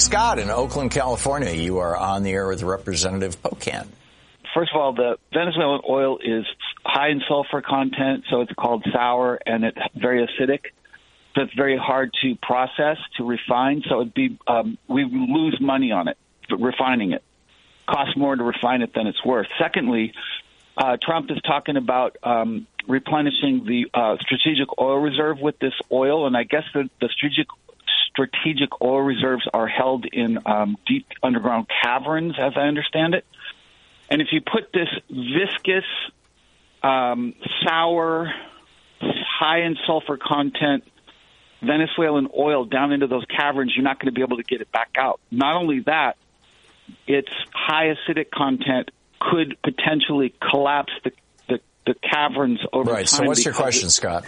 Scott in Oakland, California. You are on the air with Representative Pocan. First of all, the Venezuelan oil is high in sulfur content, so it's called sour, and it's very acidic. So it's very hard to process, to refine. So it'd be we lose money on it, refining it. Costs more to refine it than it's worth. Secondly, Trump is talking about replenishing the strategic oil reserve with this oil, and I guess the strategic oil reserves are held in deep underground caverns, as I understand it. And if you put this viscous, sour, high in sulfur content Venezuelan oil down into those caverns, you're not going to be able to get it back out. Not only that, its high acidic content could potentially collapse the caverns over time. Right. So what's your question, Scott?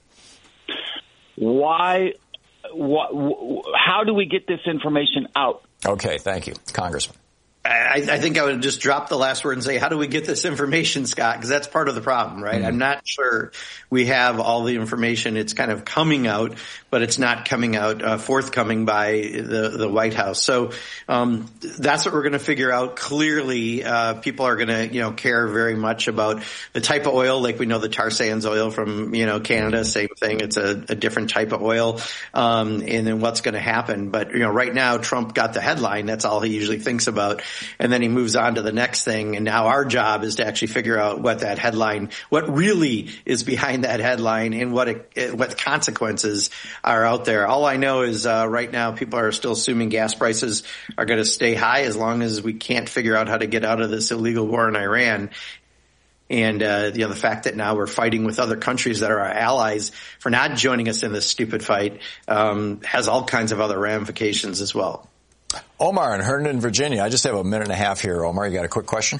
How do we get this information out? Okay. Thank you, Congressman. I think I would just drop the last word and say, how do we get this information, Scott? Because that's part of the problem, right? I'm not sure we have all the information. It's kind of coming out, but it's not coming out forthcoming by the White House. So that's what we're going to figure out. Clearly, people are going to, care very much about the type of oil. Like we know the tar sands oil from, Canada, same thing. It's a different type of oil. And then what's going to happen. But, right now, Trump got the headline. That's all he usually thinks about. And then he moves on to the next thing. And now our job is to actually figure out what really is behind that headline and what consequences are out there. All I know is right now people are still assuming gas prices are going to stay high as long as we can't figure out how to get out of this illegal war in Iran. And, the fact that now we're fighting with other countries that are our allies for not joining us in this stupid fight has all kinds of other ramifications as well. Omar in Herndon, Virginia. I just have a minute and a half here. Omar, you got a quick question?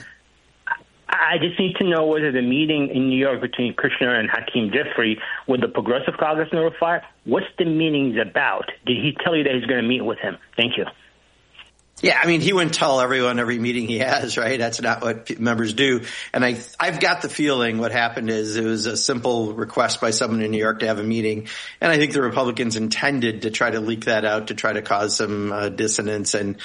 I just need to know whether the meeting in New York between Kushner and Hakeem Jeffrey with the Progressive Caucus notified, what's the meeting about? Did he tell you that he's going to meet with him? Thank you. Yeah, he wouldn't tell everyone every meeting he has, right? That's not what members do. And I've got the feeling what happened is it was a simple request by someone in New York to have a meeting. And I think the Republicans intended to try to leak that out to try to cause some dissonance. And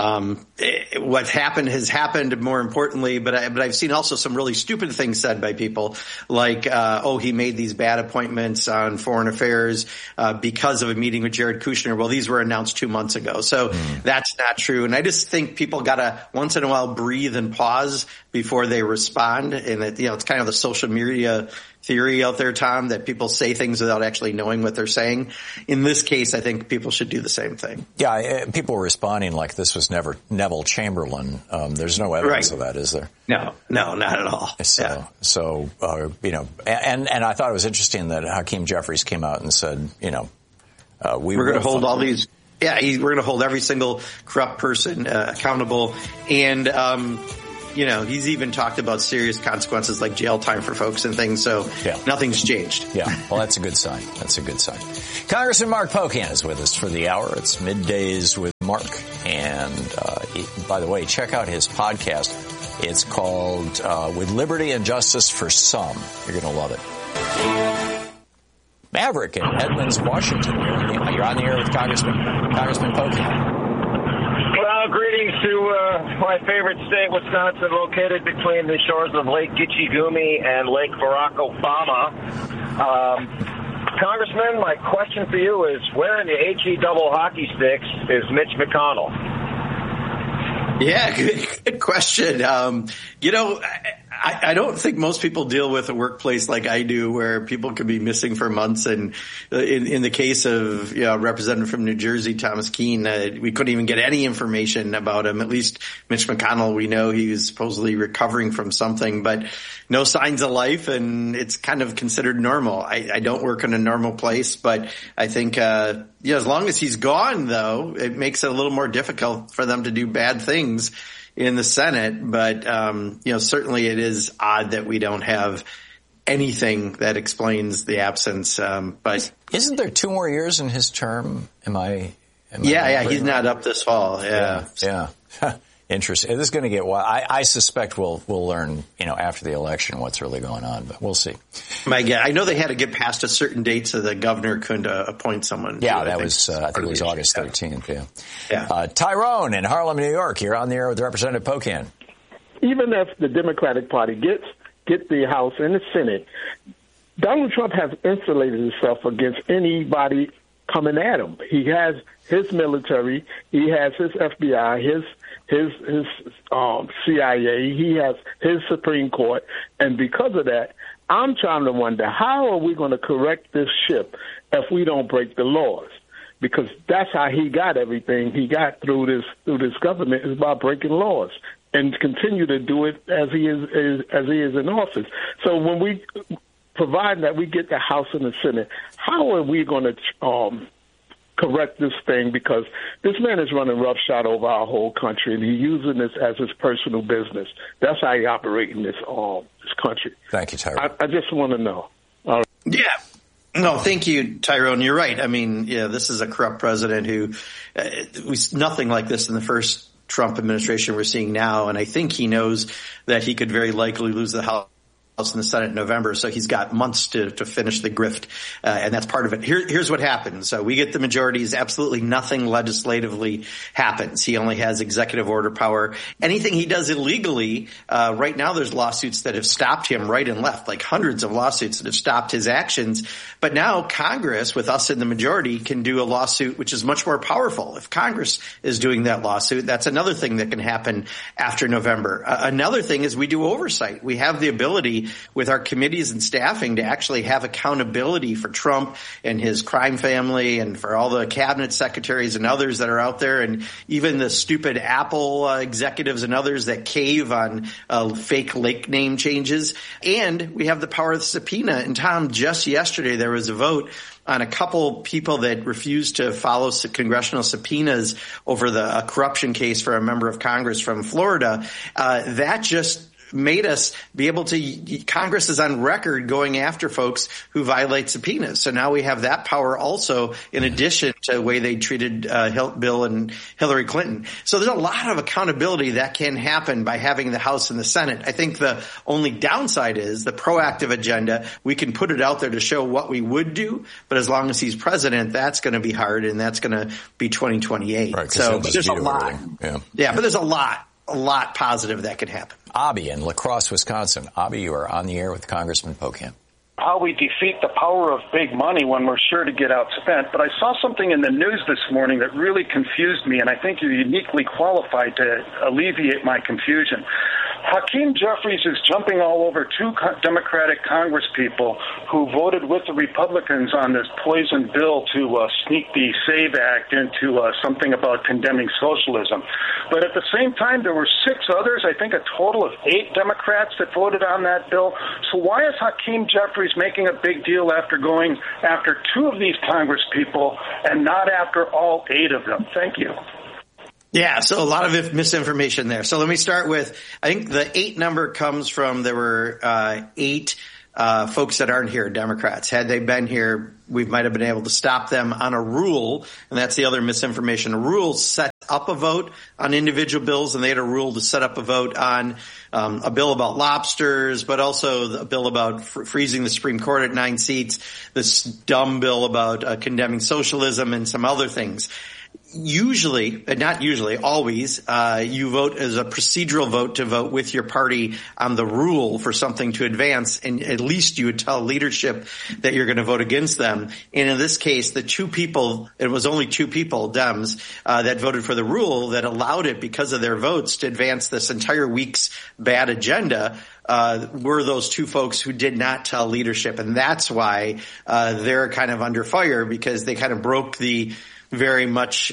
what happened has happened, more importantly. But I've seen also some really stupid things said by people like, he made these bad appointments on foreign affairs because of a meeting with Jared Kushner. Well, these were announced 2 months ago. So that's not true. And I just think people got to once in a while breathe and pause before they respond. And it's kind of the social media theory out there, Tom, that people say things without actually knowing what they're saying. In this case, I think people should do the same thing. Yeah, people were responding like this was never Neville Chamberlain. There's no evidence of that, is there? No, not at all. So, and I thought it was interesting that Hakeem Jeffries came out and said, we're going to hold all these. Yeah, we're going to hold every single corrupt person accountable. And, he's even talked about serious consequences like jail time for folks and things. So nothing's changed. Yeah, well, that's a good sign. Congressman Mark Pocan is with us for the hour. It's Middays with Mark. And by the way, check out his podcast. It's called With Liberty and Justice for Some. You're going to love it. Maverick in Edmonds, Washington. You're on the air with Congressman Pocan. Well, greetings to my favorite state, Wisconsin, located between the shores of Lake Gitchigumi and Lake Barack Obama. Congressman, my question for you is, where in the HE double hockey sticks is Mitch McConnell? Yeah, good question. I don't think most people deal with a workplace like I do, where people could be missing for months. And in the case of Representative from New Jersey, Thomas Keene, we couldn't even get any information about him. At least Mitch McConnell, we know he was supposedly recovering from something, but no signs of life, and it's kind of considered normal. I don't work in a normal place, but I think as long as he's gone, though, it makes it a little more difficult for them to do bad things in the Senate. But, certainly it is odd that we don't have anything that explains the absence. But isn't there 2 more years in his term? Am I he's not up this fall. Yeah. Interesting. This is going to get wild. I suspect we'll learn, after the election what's really going on, but we'll see. I know they had to get past a certain date so the governor couldn't appoint someone. Yeah, I think it was August 13th. Yeah. Tyrone in Harlem, New York. You're on the air with Representative Pocan. Even if the Democratic Party get the House and the Senate, Donald Trump has insulated himself against anybody coming at him. He has his military, he has his FBI, his CIA, he has his Supreme Court, and because of that, I'm trying to wonder, how are we going to correct this ship if we don't break the laws? Because that's how he got everything he got through this government, is by breaking laws, and continue to do it as he is in office. So when we provide that we get the House and the Senate, how are we going to correct this thing? Because this man is running roughshod over our whole country, and he's using this as his personal business. That's how he operates in this country. Thank you, Tyrone. I just want to know. Yeah. No, thank you, Tyrone. You're right. I mean, this is a corrupt president who nothing like this in the first Trump administration we're seeing now, and I think he knows that he could very likely lose the House in the Senate in November, so he's got months to finish the grift, and that's part of it. Here's what happens. So we get the majorities. Absolutely nothing legislatively happens. He only has executive order power. Anything he does illegally, right now there's lawsuits that have stopped him right and left, like hundreds of lawsuits that have stopped his actions. But now Congress, with us in the majority, can do a lawsuit which is much more powerful. If Congress is doing that lawsuit, that's another thing that can happen after November. Another thing is we do oversight. We have the ability with our committees and staffing to actually have accountability for Trump and his crime family, and for all the cabinet secretaries and others that are out there, and even the stupid Apple executives and others that cave on fake lake name changes. And we have the power of the subpoena. And Tom, just yesterday there was a vote on a couple people that refused to follow congressional subpoenas over a corruption case for a member of Congress from Florida. That just made us be able to, Congress is on record going after folks who violate subpoenas. So now we have that power also, in addition to the way they treated Bill and Hillary Clinton. So there's a lot of accountability that can happen by having the House and the Senate. I think the only downside is the proactive agenda. We can put it out there to show what we would do, but as long as he's president, that's going to be hard, and that's going to be 2028. Right, so but there's a lot. Yeah, but there's a lot positive that could happen. Abby in La Crosse, Wisconsin. Abby, you are on the air with Congressman Pocan. How we defeat the power of big money when we're sure to get outspent. But I saw something in the news this morning that really confused me, and I think you're uniquely qualified to alleviate my confusion. Hakeem Jeffries is jumping all over two Democratic congresspeople who voted with the Republicans on this poison bill to sneak the SAVE Act into something about condemning socialism. But at the same time, there were 6 others, I think a total of 8 Democrats that voted on that bill. So why is Hakeem Jeffries making a big deal after going after 2 of these congresspeople and not after all 8 of them? Thank you. Yeah, so a lot of misinformation there. So let me start with, I think the 8 number comes from, there were 8 folks that aren't here, Democrats. Had they been here, we might have been able to stop them on a rule, and that's the other misinformation. A rule sets up a vote on individual bills, and they had a rule to set up a vote on a bill about lobsters, but also a bill about freezing the Supreme Court at 9 seats, this dumb bill about condemning socialism, and some other things. Usually, not usually, always, you vote as a procedural vote to vote with your party on the rule for something to advance, and at least you would tell leadership that you're going to vote against them. And in this case, the 2 people, it was only 2 people, Dems, that voted for the rule that allowed it because of their votes to advance this entire week's bad agenda. Were those 2 folks who did not tell leadership. And that's why they're kind of under fire, because they kind of broke the very much,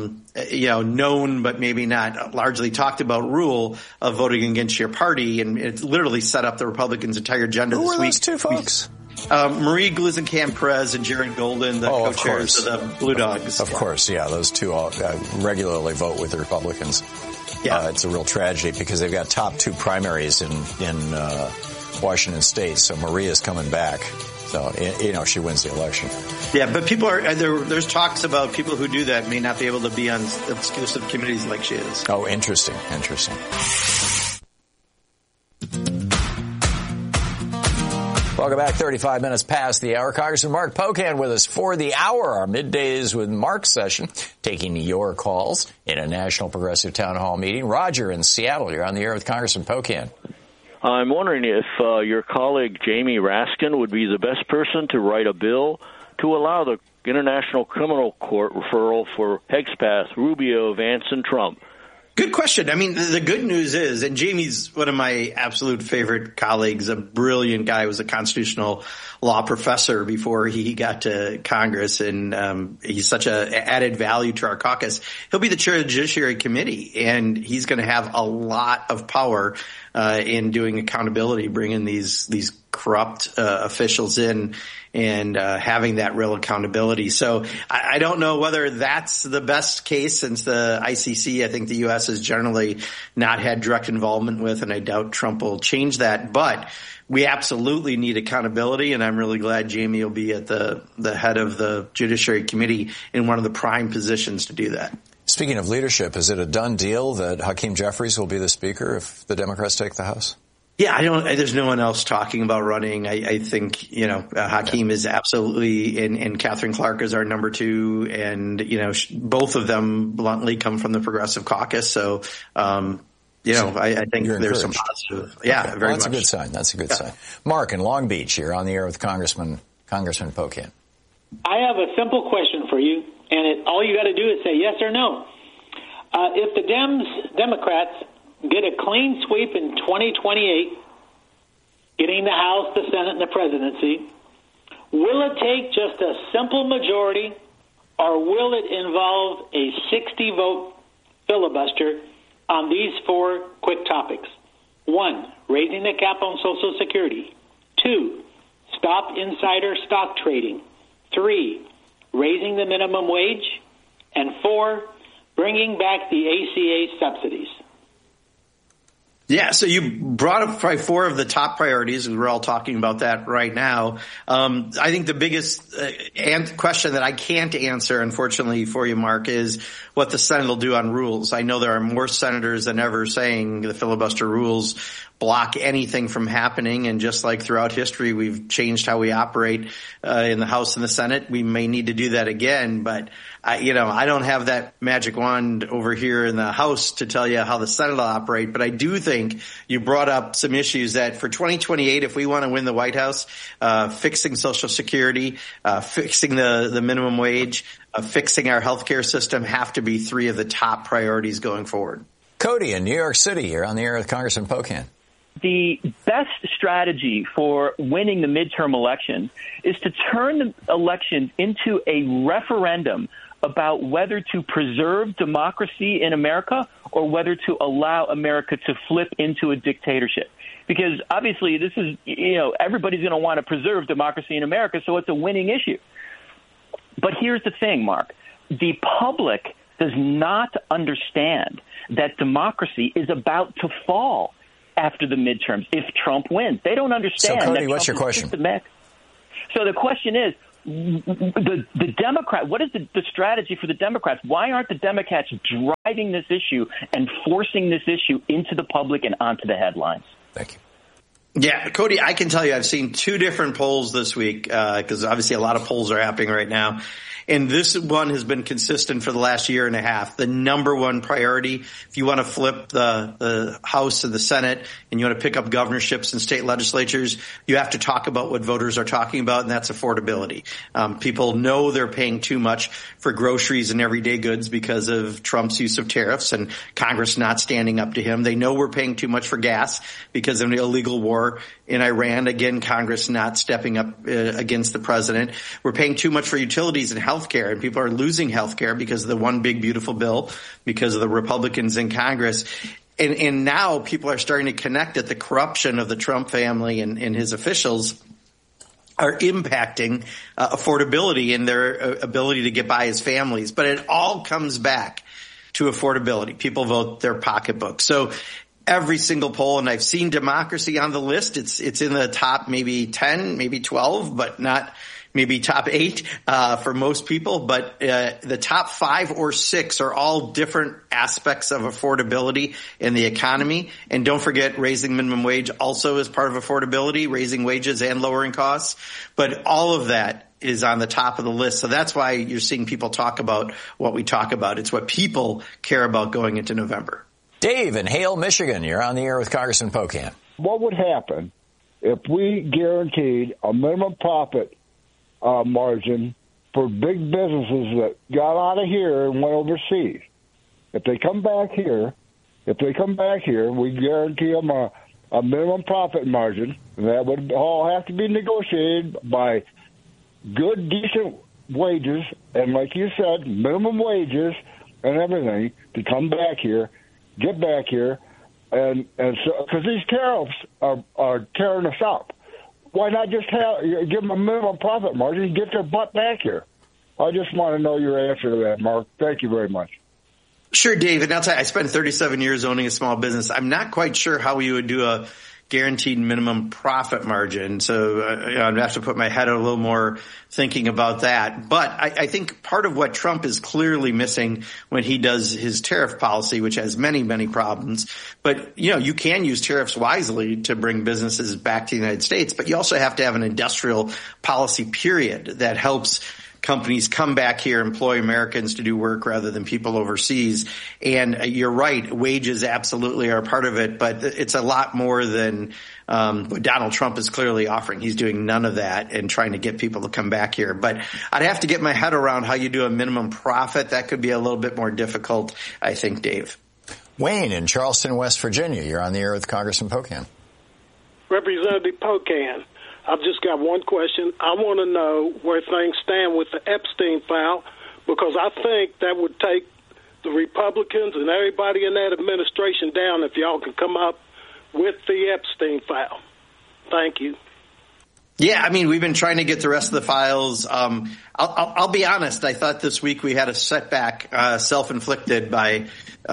known but maybe not largely talked about rule of voting against your party, and it literally set up the Republicans' entire agenda this week. Who were those 2 folks? Marie Gluesenkamp-Perez and Jared Golden, the co-chairs of the Blue Dogs. Of course, yeah, those 2 regularly vote with the Republicans. Yeah, it's a real tragedy because they've got top 2 primaries in Washington State. So Maria's coming back. So she wins the election. Yeah, but people are there's talks about people who do that may not be able to be on exclusive committees like she is. Oh, interesting. Welcome back. 35 minutes past the hour. Congressman Mark Pocan with us for the hour, our Middays with Mark session, taking your calls in a National Progressive Town Hall meeting. Roger in Seattle, you're on the air with Congressman Pocan. I'm wondering if your colleague Jamie Raskin would be the best person to write a bill to allow the International Criminal Court referral for Hegspath, Rubio, Vance, and Trump. Good question. I mean, the good news is, and Jamie's one of my absolute favorite colleagues, a brilliant guy, was a constitutional law professor before he got to Congress, and he's such a added value to our caucus. He'll be the chair of the Judiciary Committee, and he's going to have a lot of power in doing accountability, bringing these corrupt officials in and having that real accountability. So I don't know whether that's the best case, since the ICC, I think the U.S. has generally not had direct involvement with, and I doubt Trump will change that. But we absolutely need accountability, and I'm really glad Jamie will be at the head of the Judiciary Committee in one of the prime positions to do that. Speaking of leadership, is it a done deal that Hakeem Jeffries will be the Speaker if the Democrats take the House? Yeah, there's no one else talking about running. I think, Hakeem is absolutely, and Catherine Clark is our number two, and, both of them bluntly come from the Progressive Caucus. So, I think there's some positive. Yeah, very much. That's a good sign. That's a good sign. Mark in Long Beach, you're on the air with Congressman Pocan. I have a simple question for you, and all you got to do is say yes or no. If the Democrats get a clean sweep in 2028, getting the House, the Senate, and the presidency, will it take just a simple majority, or will it involve a 60-vote filibuster on these four quick topics? 1, raising the cap on Social Security. 2, stop insider stock trading. 3, raising the minimum wage. And 4, bringing back the ACA subsidies. Yeah, so you brought up probably 4 of the top priorities, and we're all talking about that right now. I think the biggest question that I can't answer, unfortunately for you, Mark, is what the Senate will do on rules. I know there are more senators than ever saying the filibuster rules block anything from happening, and just like throughout history, we've changed how we operate in the House and the Senate. We may need to do that again, but I don't have that magic wand over here in the House to tell you how the Senate will operate. But I do think you brought up some issues that for 2028, if we want to win the White House, fixing Social Security, fixing the minimum wage, fixing our healthcare system have to be 3 of the top priorities going forward. Cody in New York City, you're on the air with Congressman Pocan. The best strategy for winning the midterm election is to turn the election into a referendum about whether to preserve democracy in America or whether to allow America to flip into a dictatorship. Because obviously this is, everybody's going to want to preserve democracy in America, so it's a winning issue. But here's the thing, Mark. The public does not understand that democracy is about to fall after the midterms if Trump wins. They don't understand. So, Cody, what's your question? So the question is, the Democrat, what is the strategy for the Democrats? Why aren't the Democrats driving this issue and forcing this issue into the public and onto the headlines? Thank you. Yeah, Cody, I can tell you I've seen 2 different polls this week because obviously a lot of polls are happening right now. And this one has been consistent for the last year and a half. The number one priority, if you want to flip the House and the Senate and you want to pick up governorships and state legislatures, you have to talk about what voters are talking about, and that's affordability. People know they're paying too much for groceries and everyday goods because of Trump's use of tariffs and Congress not standing up to him. They know we're paying too much for gas because of an illegal war in Iran. Again, Congress not stepping up against the president. We're paying too much for utilities and healthcare, and people are losing healthcare because of the one big beautiful bill, because of the Republicans in Congress. And now people are starting to connect that the corruption of the Trump family and his officials are impacting affordability and their ability to get by as families. But it all comes back to affordability. People vote their pocketbook. So every single poll, and I've seen democracy on the list. It's in the top maybe 10, maybe 12, but not maybe top 8 for most people, but the top 5 or 6 are all different aspects of affordability in the economy. And don't forget, raising minimum wage also is part of affordability, raising wages and lowering costs. But all of that is on the top of the list. So that's why you're seeing people talk about what we talk about. It's what people care about going into November. Dave in Hale, Michigan, you're on the air with Congressman Pocan. What would happen if we guaranteed a minimum profit margin for big businesses that got out of here and went overseas? If they come back here, we guarantee them a minimum profit margin. That would all have to be negotiated by good, decent wages, and like you said, minimum wages and everything to come back here, get back here, and so because these tariffs are tearing us up. Why not just give them a minimum profit margin and get their butt back here? I just want to know your answer to that, Mark. Thank you very much. Sure, David. I'll tell you, I spent 37 years owning a small business. I'm not quite sure how we would do a guaranteed minimum profit margin. So I'd have to put my head a little more thinking about that. But I think part of what Trump is clearly missing when he does his tariff policy, which has many, many problems. But, you can use tariffs wisely to bring businesses back to the United States. But you also have to have an industrial policy period that helps companies come back here, employ Americans to do work rather than people overseas. And you're right, wages absolutely are a part of it, but it's a lot more than what Donald Trump is clearly offering. He's doing none of that and trying to get people to come back here. But I'd have to get my head around how you do a minimum profit. That could be a little bit more difficult, I think, Dave. Wayne in Charleston, West Virginia. You're on the air with Congressman Pocan. Representative Pocan, I've just got one question. I want to know where things stand with the Epstein file, because I think that would take the Republicans and everybody in that administration down if y'all can come up with the Epstein file. Thank you. Yeah, we've been trying to get the rest of the files. I'll be honest. I thought this week we had a setback, self-inflicted by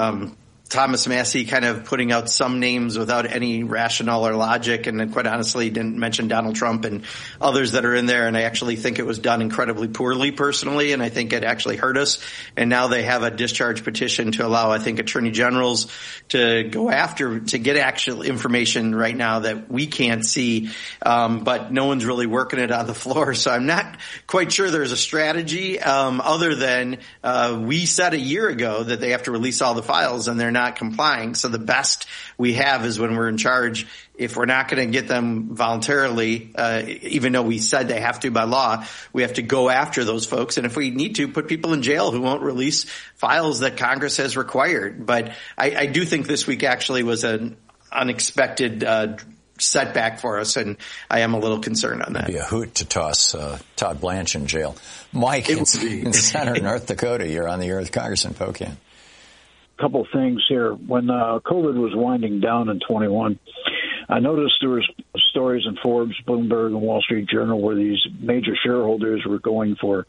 Thomas Massie kind of putting out some names without any rationale or logic, and then quite honestly didn't mention Donald Trump and others that are in there. And I actually think it was done incredibly poorly personally, and I think it actually hurt us. And now they have a discharge petition to allow, I think, attorney generals to go after, to get actual information right now that we can't see. But no one's really working it on the floor. So I'm not quite sure there's a strategy other than we said a year ago that they have to release all the files, and they're not complying. So the best we have is when we're in charge. If we're not going to get them voluntarily, even though we said they have to by law, we have to go after those folks. And if we need to, put people in jail who won't release files that Congress has required. But I do think this week actually was an unexpected setback for us, and I am a little concerned on that. It'd be a hoot to toss Todd Blanche in jail. Mike in Center, North Dakota, you're on the air with Congressman Pocan. Couple things here. When COVID was winding down in 21, I noticed there was stories in Forbes, Bloomberg, and Wall Street Journal where these major shareholders were going for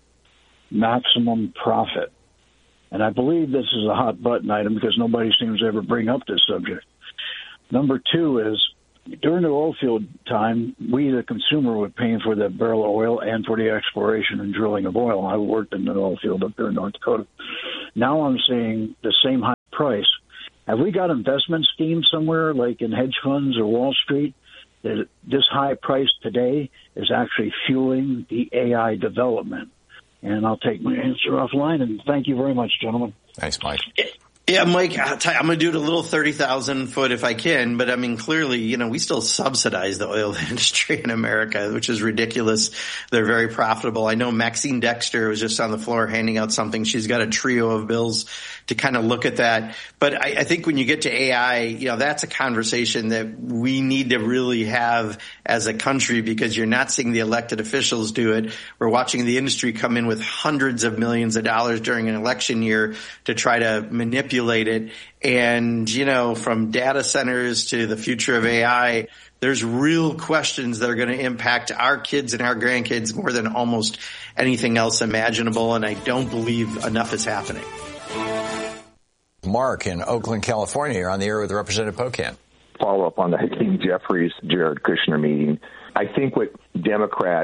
maximum profit. And I believe this is a hot button item because nobody seems to ever bring up this subject. Number two is, during the oil field time, we, the consumer, were paying for that barrel of oil and for the exploration and drilling of oil. I worked in the oil field up there in North Dakota. Now I'm seeing the same high price. Have we got investment schemes somewhere, like in hedge funds or Wall Street, that this high price today is actually fueling the AI development? And I'll take my answer offline, and thank you very much, gentlemen. Thanks, Mike. Yeah, Mike, I'm going to do it a little 30,000 foot if I can, but clearly, we still subsidize the oil industry in America, which is ridiculous. They're very profitable. I know Maxine Dexter was just on the floor handing out something. She's got a trio of bills to kind of look at that. But I think when you get to AI, that's a conversation that we need to really have as a country, because you're not seeing the elected officials do it. We're watching the industry come in with hundreds of millions of dollars during an election year to try to manipulate it. And, from data centers to the future of AI, there's real questions that are going to impact our kids and our grandkids more than almost anything else imaginable. And I don't believe enough is happening. Mark in Oakland, California, you're on the air with Representative Pocan. Follow up on the Hakeem Jeffries, Jared Kushner meeting. I think what Democrats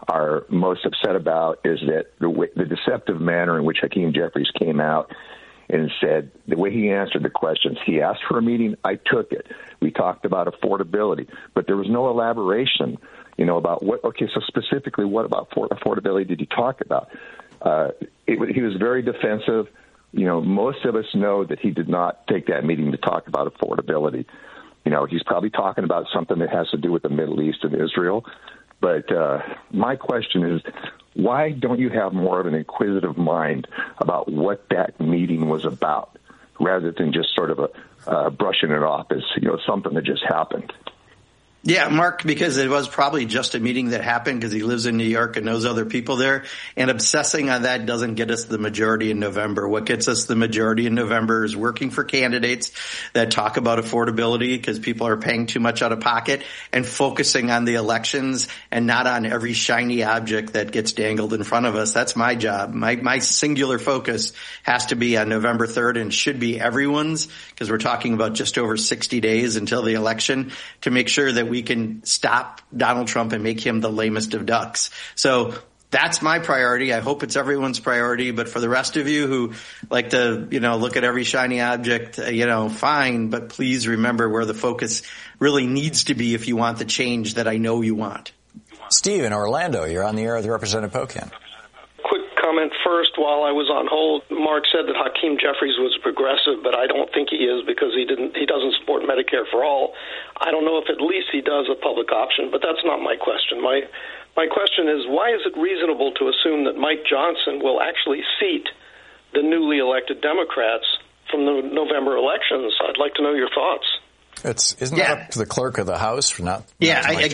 are most upset about is that the deceptive manner in which Hakeem Jeffries came out and said the way he answered the questions. He asked for a meeting. I took it. We talked about affordability, but there was no elaboration, about what. Okay, so specifically, what about affordability did he talk about? He was very defensive. Most of us know that he did not take that meeting to talk about affordability. He's probably talking about something that has to do with the Middle East and Israel. But my question is, why don't you have more of an inquisitive mind about what that meeting was about, rather than just sort of brushing it off as something that just happened? Yeah, Mark, because it was probably just a meeting that happened because he lives in New York and knows other people there. And obsessing on that doesn't get us the majority in November. What gets us the majority in November is working for candidates that talk about affordability because people are paying too much out of pocket, and focusing on the elections and not on every shiny object that gets dangled in front of us. That's my job. My singular focus has to be on November 3rd and should be everyone's, because we're talking about just over 60 days until the election, to make sure that we can stop Donald Trump and make him the lamest of ducks. So that's my priority. I hope it's everyone's priority. But for the rest of you who like to, look at every shiny object, fine. But please remember where the focus really needs to be if you want the change that I know you want. Steve in Orlando, you're on the air with Representative Pocan. Comment first. While I was on hold, Mark said that Hakeem Jeffries was progressive, but I don't think he is because he doesn't support Medicare for all. I don't know if at least he does a public option, but that's not my question. My question is, why is it reasonable to assume that Mike Johnson will actually seat the newly elected Democrats from the November elections? I'd like to know your thoughts. Isn't that up to the clerk of the House for not? We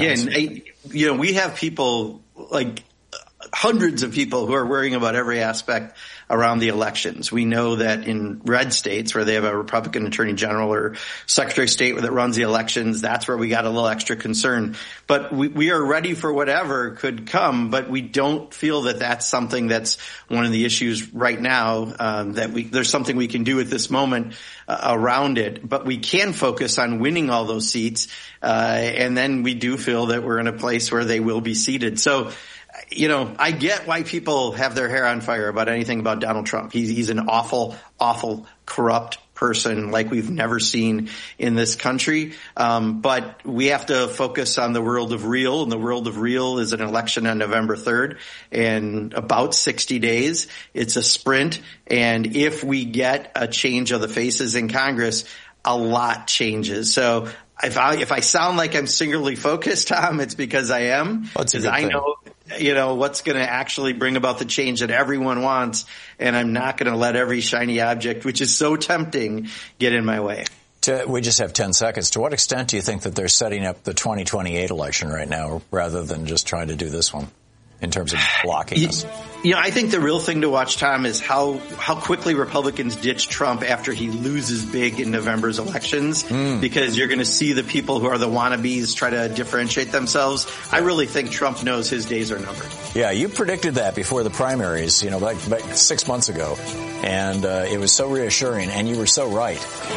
have people like hundreds of people who are worrying about every aspect around the elections. We know that in red states where they have a Republican attorney general or secretary of state that runs the elections, that's where we got a little extra concern. But we are ready for whatever could come, but we don't feel that that's something that's one of the issues right now, there's something we can do at this moment around it. But we can focus on winning all those seats, and then we do feel that we're in a place where they will be seated. So I get why people have their hair on fire about anything about Donald Trump. He's an awful, awful, corrupt person like we've never seen in this country. But we have to focus on the world of real, and the world of real is an election on November 3rd and about 60 days. It's a sprint. And if we get a change of the faces in Congress, a lot changes. So if I sound like I'm singularly focused, Tom, it's because I am. Because I know, what's going to actually bring about the change that everyone wants, and I'm not going to let every shiny object, which is so tempting, get in my way. We just have 10 seconds. To what extent do you think that they're setting up the 2028 election right now rather than just trying to do this one in terms of blocking us? I think the real thing to watch, Tom, is how quickly Republicans ditch Trump after he loses big in November's elections, because you're going to see the people who are the wannabes try to differentiate themselves. I really think Trump knows his days are numbered. Yeah, you predicted that before the primaries, like 6 months ago, and it was so reassuring, and you were so right.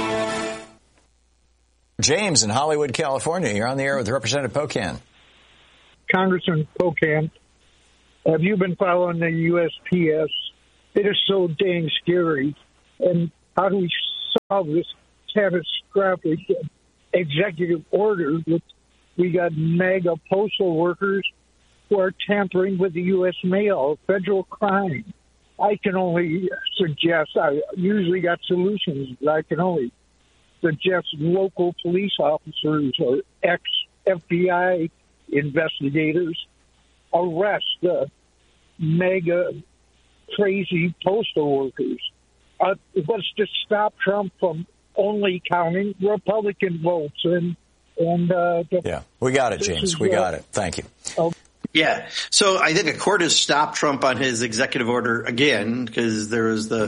James in Hollywood, California, you're on the air with Representative Pocan. Congressman Pocan, have you been following the USPS? It is so dang scary. And how do we solve this catastrophic executive order? We got mega postal workers who are tampering with the U.S. mail, federal crime. I can only suggest, I usually got solutions, but I can only suggest local police officers or ex-FBI investigators arrest the mega crazy postal workers. Let's just stop Trump from only counting Republican votes. Yeah, we got it, James. We got it. Thank you. Yeah. So I think a court has stopped Trump on his executive order again, because there was the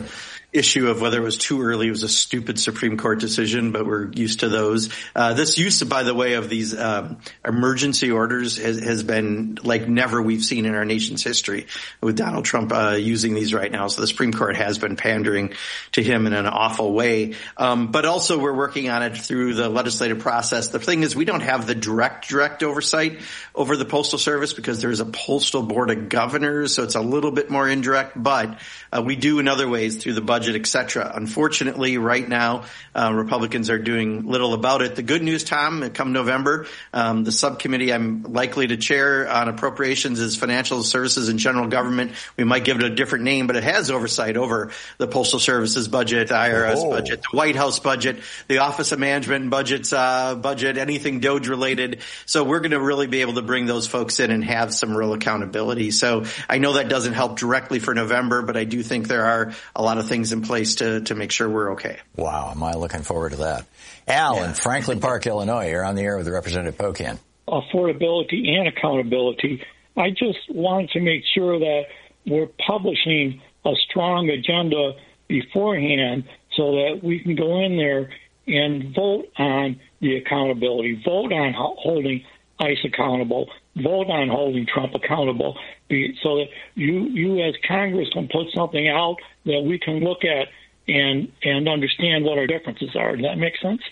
issue of whether it was too early. It was a stupid Supreme Court decision, but we're used to those. This use, by the way, of these emergency orders has been like never we've seen in our nation's history, with Donald Trump using these right now. So the Supreme Court has been pandering to him in an awful way. But also we're working on it through the legislative process. The thing is, we don't have the direct oversight over the Postal Service because there's a Postal Board of Governors, so it's a little bit more indirect, but we do in other ways through the budget, etc. Unfortunately, right now, Republicans are doing little about it. The good news, Tom, come November, the subcommittee I'm likely to chair on appropriations is Financial Services and General Government. We might give it a different name, but it has oversight over the Postal Service's budget, the IRS budget, the White House budget, the Office of Management and Budget's budget, anything DOGE related. So we're going to really be able to bring those folks in and have some real accountability. So I know that doesn't help directly for November, but I do think there are a lot of things in place to make sure we're okay. Wow, am I looking forward to that. Al in Franklin Park, Illinois, you're on the air with Representative Pocan. Affordability and accountability. I just wanted to make sure that we're publishing a strong agenda beforehand so that we can go in there and vote on the accountability, vote on holding ICE accountable, vote on holding Trump accountable, so that you as Congress can put something out that we can look at and understand what our differences are. Does that make sense?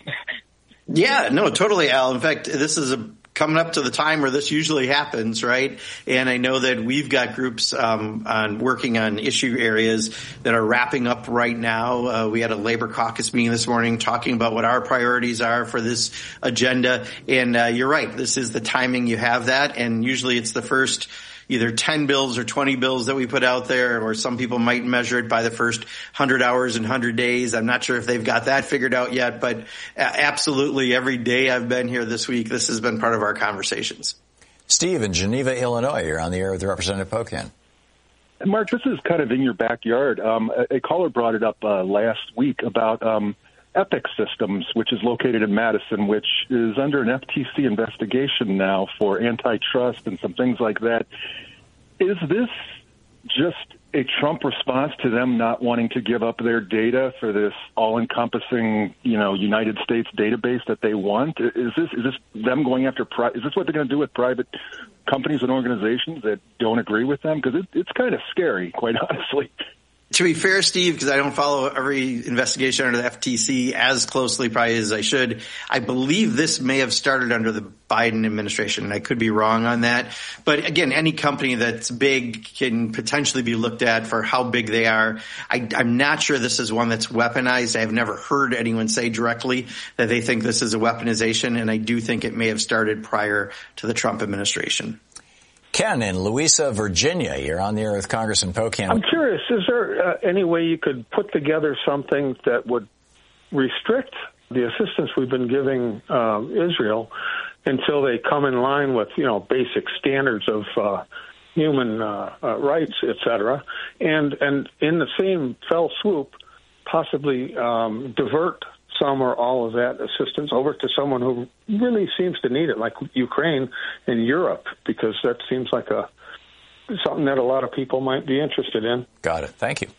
Yeah, no, totally, Al. In fact, this is coming up to the time where this usually happens, right? And I know that we've got groups on working on issue areas that are wrapping up right now. We had a labor caucus meeting this morning talking about what our priorities are for this agenda. And you're right, this is the timing you have that. And usually it's the first either 10 bills or 20 bills that we put out there, or some people might measure it by the first 100 hours and 100 days. I'm not sure if they've got that figured out yet, but absolutely every day I've been here this week, this has been part of our conversations. Steve in Geneva, Illinois, you're on the air with Representative Pocan. Mark, this is kind of in your backyard. A caller brought it up last week about Epic Systems, which is located in Madison, which is under an FTC investigation now for antitrust and some things like that. Is this just a Trump response to them not wanting to give up their data for this all-encompassing, United States database that they want? Is this them going after? Is this what they're going to do with private companies and organizations that don't agree with them? Because it's kind of scary, quite honestly. To be fair, Steve, because I don't follow every investigation under the FTC as closely probably as I should, I believe this may have started under the Biden administration, and I could be wrong on that. But again, any company that's big can potentially be looked at for how big they are. I'm not sure this is one that's weaponized. I have never heard anyone say directly that they think this is a weaponization, and I do think it may have started prior to the Trump administration. Ken in Louisa, Virginia, you're on the air with Congressman Pocan. I'm curious, is there any way you could put together something that would restrict the assistance we've been giving Israel until they come in line with, basic standards of human rights, et cetera, and in the same fell swoop, possibly divert some or all of that assistance over to someone who really seems to need it, like Ukraine and Europe, because that seems like something that a lot of people might be interested in. Got it. Thank you.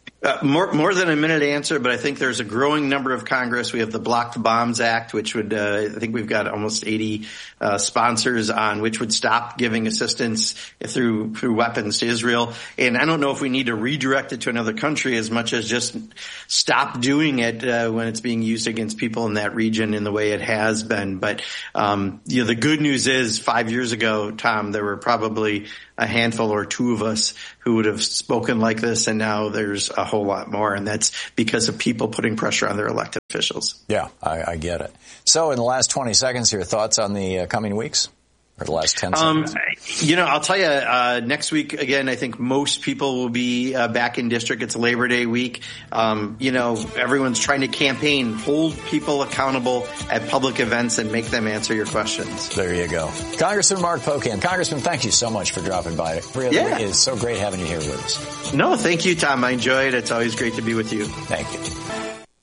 More than a minute answer, but I think there's a growing number of Congress. We have the Block the Bombs Act, which would, I think we've got almost 80 sponsors on, which would stop giving assistance through weapons to Israel. And I don't know if we need to redirect it to another country as much as just stop doing it when it's being used against people in that region in the way it has been. But the good news is 5 years ago, Tom, there were probably a handful or two of us who would have spoken like this, and now there's a whole lot more, and that's because of people putting pressure on their elected officials. Yeah, I get it. So in the last 20 seconds, your thoughts on the coming weeks? Or the last 10 seconds? I'll tell you, next week, again, I think most people will be back in district. It's Labor Day week. Everyone's trying to campaign, hold people accountable at public events and make them answer your questions. There you go. Congressman Mark Pocan. Congressman, thank you so much for dropping by. Really, it is so great having you here with us. No, thank you, Tom. I enjoy it. It's always great to be with you. Thank you.